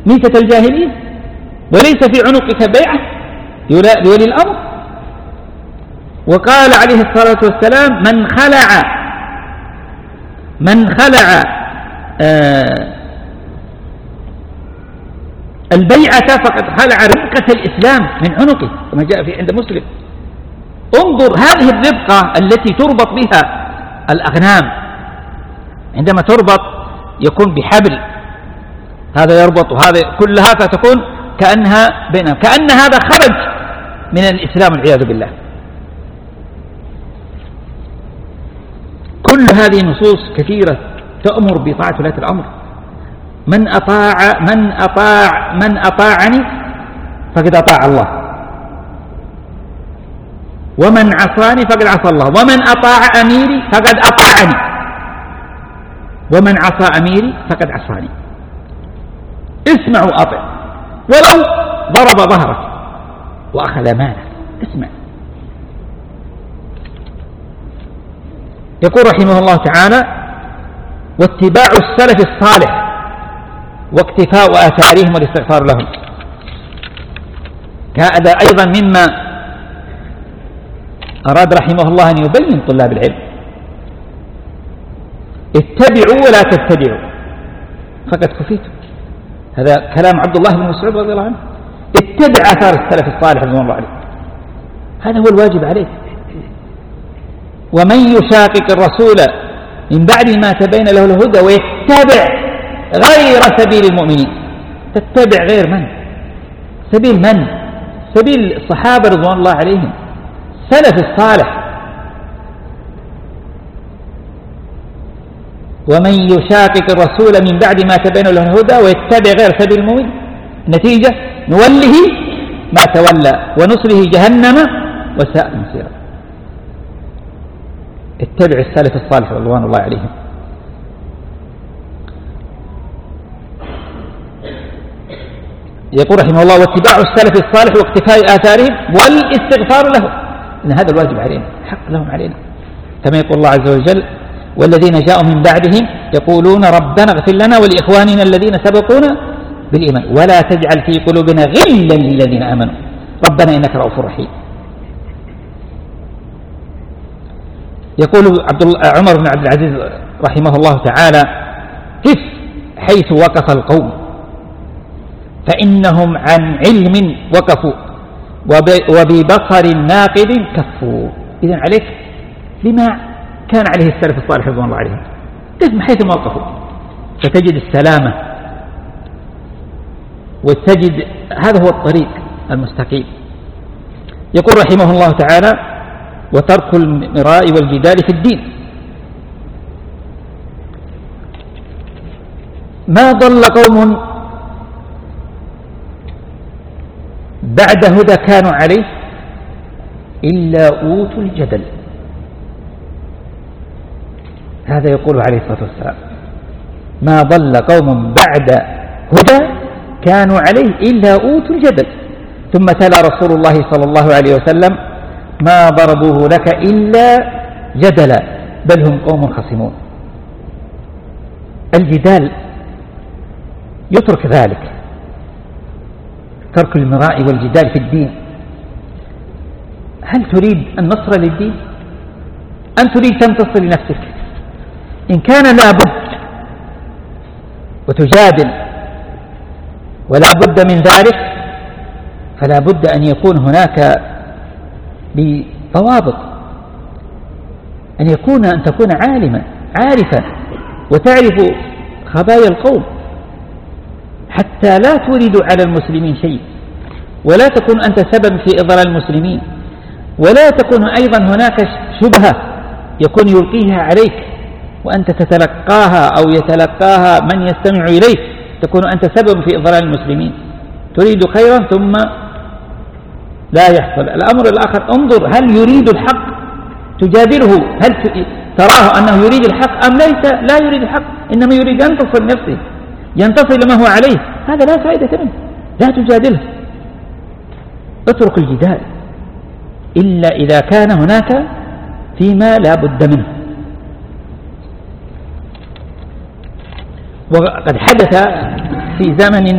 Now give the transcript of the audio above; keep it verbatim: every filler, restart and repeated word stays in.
ميتة الجاهلين وليس في عنقك بيعة لولي الأمر. وقال عليه الصلاة والسلام من خلع من خلع آه البيعة فقد خلع ربقة الإسلام من عنقه كما جاء في عند مسلم. انظر هذه الربقة التي تربط بها الأغنام، عندما تربط يكون بحبل، هذا يربط وهذا كلها فتكون كأنها بينهم، كأن هذا خرج من الإسلام والعياذ بالله. كل هذه النصوص كثيرة تأمر بطاعة ولاة الأمر. من أطاع من أطاع من أطاعني فقد أطاع الله، ومن عصاني فقد عصى الله، ومن أطاع أميري فقد أطاعني، ومن عصى أميري فقد عصاني. اسمع وأطع ولو ضرب ظهرك وأخذ مالك، اسمع. يقول رحمه الله تعالى: واتباع السلف الصالح واقتفاء آثارهم والاستغفار لهم. هذا أيضا مما أراد رحمه الله أن يبين طلاب العلم. اتبعوا ولا تتبعوا فقد كفيتم. هذا كلام عبد الله بن مسعود رضي الله عنه. اتبع آثار السلف الصالح رضي الله عليه، هذا هو الواجب عليك. ومن يشاقق الرسول من بعد ما تبين له الهدى ويتبع غير سبيل المؤمنين. تتبع غير من؟ سبيل من؟ سبيل الصحابة رضوان الله عليهم، سلف الصالح. ومن يشاقق الرسول من بعد ما تبين له الهدى ويتبع غير سبيل المؤمنين، نتيجة نوله ما تولى ونصله جهنم وساءت مصيرا. اتبع السلف الصالح رضوان الله عليهم. يقول رحمه الله: واتباع السلف الصالح واقتفاء آثارهم والاستغفار لهم. إن هذا الواجب علينا، حق لهم علينا، كما يقول الله عز وجل: والذين جاءوا من بعدهم يقولون ربنا اغفر لنا ولإخواننا الذين سبقونا بالإيمان ولا تجعل في قلوبنا غلا للذين آمنوا ربنا إنك رؤوف رحيم. يقول عبد عمر بن عبد العزيز رحمه الله تعالى: قف حيث وقف القوم فإنهم عن علم وقفوا وببصر ناقد كفوا. إذن عليك لما كان عليه السلف الصالح رضوان الله عليهم، قف حيث ما وقفوا فتجد السلامة وتجد هذا هو الطريق المستقيم. يقول رحمه الله تعالى: وترك المراء والجدال في الدين. ما ضل قوم بعد هدى كانوا عليه إلا أوتوا الجدل. هذا يقول عليه الصلاة والسلام: ما ضل قوم بعد هدى كانوا عليه إلا أوتوا الجدل. ثم تلا رسول الله صلى الله عليه وسلم: ما ضربوه لك إلا جدلا بل هم قوم خصمون. الجدال يترك ذلك، ترك المراء والجدال في الدين. هل تريد النصر للدين أم تريد تنتصر لنفسك؟ إن كان لا بد وتجادل ولا بد من ذلك فلا بد أن يكون هناك بضوابط، أن يكون أن تكون عالما عارفا وتعرف خبايا القوم حتى لا تورد على المسلمين شيء، ولا تكون أنت سبب في إضلال المسلمين، ولا تكون أيضا هناك شبهة يكون يلقيها عليك وأنت تتلقاها أو يتلقاها من يستمع إليك، تكون أنت سبب في إضلال المسلمين. تريد خيرا ثم لا يحصل. الأمر الآخر: انظر هل يريد الحق تجادله، هل تراه أنه يريد الحق أم ليس لا يريد الحق، إنما يريد أن ينتصر نفسه ينتصر لما هو عليه، هذا لا فائدة منه، لا تجادله. اترك الجدال إلا إذا كان هناك فيما لا بد منه. وقد حدث في زمن